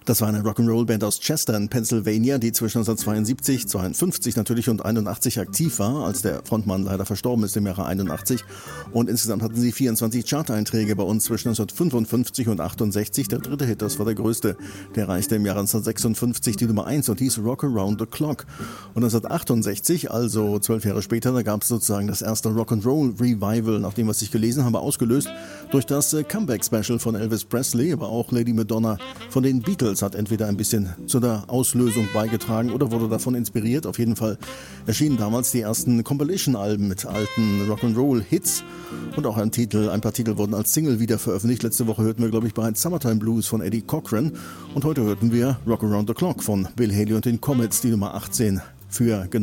Das war eine Rock'n'Roll-Band aus Chester in Pennsylvania, die zwischen 1972, 52 natürlich und 81 aktiv war, als der Frontmann leider verstorben ist im Jahre 81. Und insgesamt hatten sie 24 Chart-Einträge bei uns zwischen 1955 und 68. Der dritte Hit, das war der größte, der erreichte im Jahre 1956 die Nummer 1 und hieß Rock Around the Clock. Und 1968, also 12 Jahre später, da gab es sozusagen das erste Rock'n'Roll-Revival, nach dem, was ich gelesen habe, ausgelöst durch das Comeback-Special von Elvis Presley, aber auch Lady Madonna von den Beatles hat entweder ein bisschen zu der Auslösung beigetragen oder wurde davon inspiriert. Auf jeden Fall erschienen damals die ersten Compilation-Alben mit alten Rock'n'Roll-Hits und auch ein paar Titel wurden als Single wieder veröffentlicht. Letzte Woche hörten wir, glaube ich, bereits Summertime Blues von Eddie Cochran und heute hörten wir Rock Around the Clock von Bill Haley und den Comets, die Nummer 18 für